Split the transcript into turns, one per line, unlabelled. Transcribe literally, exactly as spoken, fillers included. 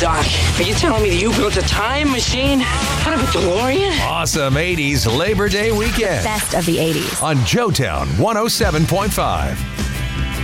Doc, are you telling me that you built a time machine out of a DeLorean?
Awesome eighties Labor Day weekend.
Best of the eighties.
On Joetown one oh seven point five.